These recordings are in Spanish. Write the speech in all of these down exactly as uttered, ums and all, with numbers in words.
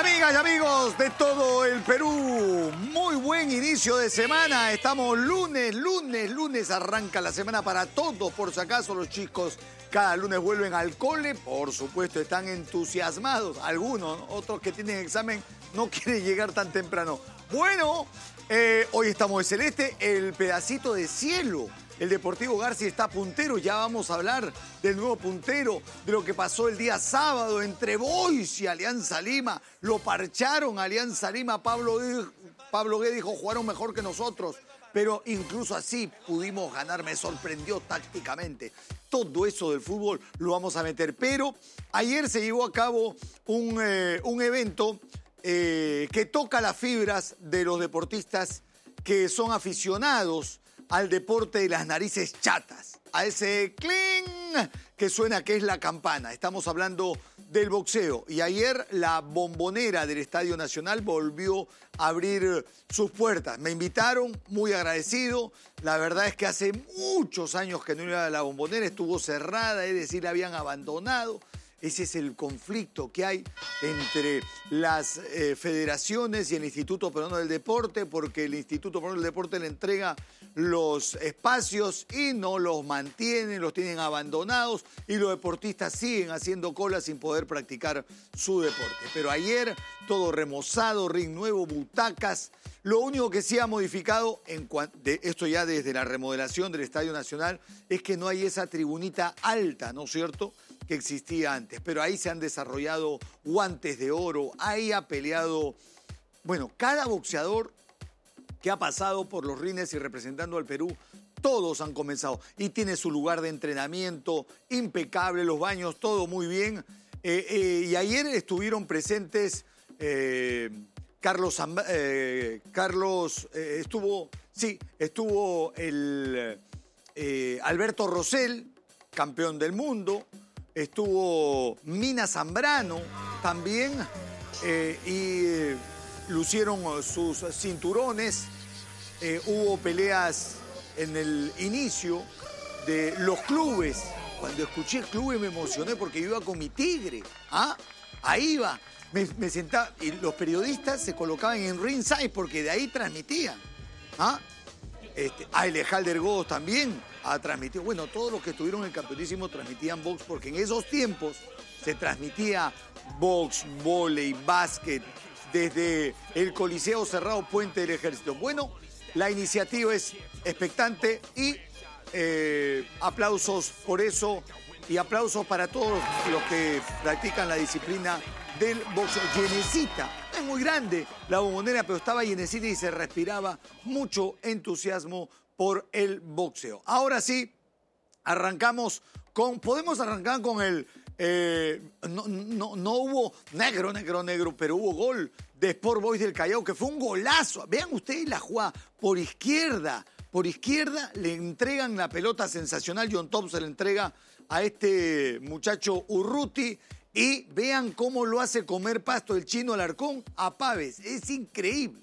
Amigas y amigos de todo el Perú, muy buen inicio de semana. Estamos lunes, lunes, lunes arranca la semana para todos. Por si acaso los chicos cada lunes vuelven al cole, por supuesto están entusiasmados. Algunos, otros que tienen examen, no quieren llegar tan temprano. Bueno, eh, hoy estamos de celeste, el pedacito de cielo. El Deportivo García está puntero, ya vamos a hablar del nuevo puntero, de lo que pasó el día sábado entre Boys y Alianza Lima. Lo parcharon a Alianza Lima, Pablo, Pablo Guede dijo, jugaron mejor que nosotros, pero incluso así pudimos ganar, me sorprendió tácticamente. Todo eso del fútbol lo vamos a meter, pero ayer se llevó a cabo un, eh, un evento eh, que toca las fibras de los deportistas que son aficionados al deporte de las narices chatas, a ese cling que suena que es la campana. Estamos hablando del boxeo. Y ayer la Bombonera del Estadio Nacional volvió a abrir sus puertas. Me invitaron, muy agradecido. La verdad es que hace muchos años que no iba a la Bombonera, estuvo cerrada, es decir, la habían abandonado. Ese es el conflicto que hay entre las eh, federaciones y el Instituto Peruano del Deporte, porque el Instituto Peruano del Deporte le entrega los espacios y no los mantienen, los tienen abandonados y los deportistas siguen haciendo cola sin poder practicar su deporte. Pero ayer todo remozado, ring nuevo, butacas. Lo único que sí ha modificado, en de esto ya desde la remodelación del Estadio Nacional, es que no hay esa tribunita alta, ¿no es cierto?, que existía antes. Pero ahí se han desarrollado guantes de oro, ahí ha peleado, bueno, cada boxeador que ha pasado por los rines y representando al Perú, todos han comenzado. Y tiene su lugar de entrenamiento impecable, los baños, todo muy bien. Eh, eh, y ayer estuvieron presentes eh, Carlos, eh, Carlos eh, estuvo, sí, estuvo el eh, Alberto Rosell, campeón del mundo, estuvo Mina Zambrano también, eh, y eh, lucieron sus cinturones. Eh, hubo peleas en el inicio de los clubes. Cuando escuché el club me emocioné porque yo iba con mi tigre. ¿Ah? Ahí iba. Me, me sentaba y los periodistas se colocaban en ringside porque de ahí transmitían. ¿Ah? Este, Alejandro Gómez también ha transmitido. Bueno, todos los que estuvieron en el campeonísimo transmitían box porque en esos tiempos se transmitía box, vóley, básquet, desde el Coliseo Cerrado Puente del Ejército. Bueno, la iniciativa es expectante y eh, aplausos por eso y aplausos para todos los que practican la disciplina del boxeo. Llenecita, es muy grande la Bombonera, pero estaba llenecita y se respiraba mucho entusiasmo por el boxeo. Ahora sí, arrancamos con, podemos arrancar con el, eh, no, no, no hubo negro, negro, negro, pero hubo gol de Sport Boys del Callao, que fue un golazo. Vean ustedes la jugada por izquierda, por izquierda le entregan la pelota sensacional, John Top se le entrega a este muchacho Urruti, y vean cómo lo hace comer pasto el Chino Alarcón a Paves. Es increíble.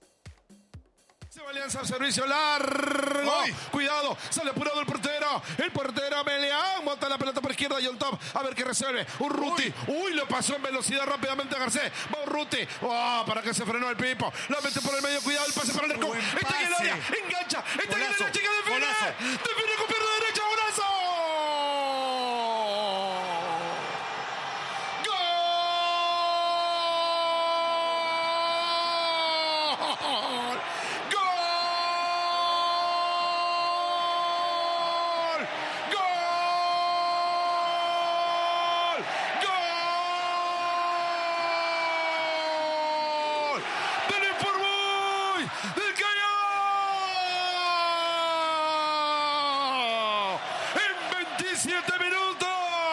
Se va a lanzar servicio largo. ¡Ay! Cuidado, sale apurado el portero. El portero Meleán monta la pelota por izquierda. John Top, a ver qué resuelve. Urruti. Uy. Uy, lo pasó en velocidad rápidamente a Garcés. Va Urruti. Oh, para que se frenó el Pipo. La mete por el medio. Cuidado, el pase para el arco. Está en el área. Engancha. Está en la chica. Define. Define con pierna derecha. ¡Golazo! siete minutos.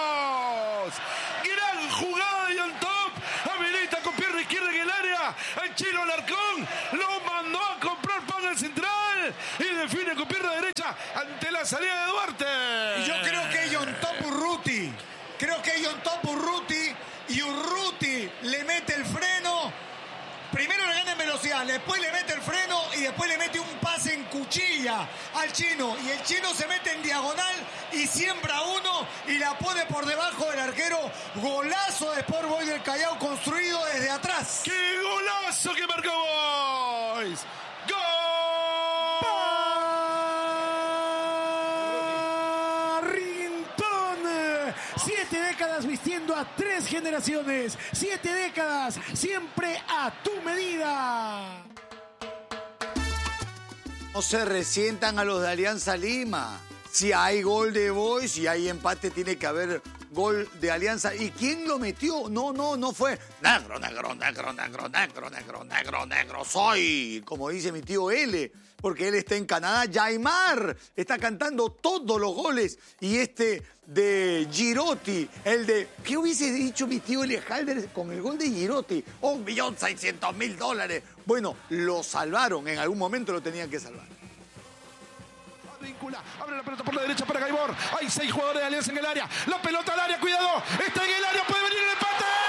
Gran jugada y el top. Habilita con pierna izquierda en el área. El Chino Alarcón lo mandó a comprar pan al central. Y define con pierna derecha ante la salida de Duarte. Y yo creo que John Top Urruti. Creo que John Top Urruti. Y Urruti le mete el freno. Primero le gana en velocidad, después le mete el freno y después le mete un pase en cuchillo acuchilla al chino y el chino se mete en diagonal y siembra uno y la pone por debajo del arquero. Golazo de Sport Boys del Callao construido desde atrás. ¡Qué golazo que marcó Boys! ¡Gol! Siete décadas vistiendo a tres generaciones. Siete décadas, siempre a tu medida. No se resientan a los de Alianza Lima. Si hay gol de Boys y hay empate, tiene que haber gol de Alianza. ¿Y quién lo metió? No, no, no fue. Negro, negro, negro, negro, negro, negro, negro, negro, soy. Como dice mi tío L, porque él está en Canadá. Yaimar está cantando todos los goles. Y este de Girotti, el de... ¿Qué hubiese dicho mi tío Elejalder con el gol de Girotti? Un millón seiscientos mil dólares. Bueno, lo salvaron. En algún momento lo tenían que salvar. Víncula, abre la pelota por la derecha para Gaibor. Hay seis jugadores de Alianza en el área. La pelota al área, cuidado. Está en el área, puede venir el empate.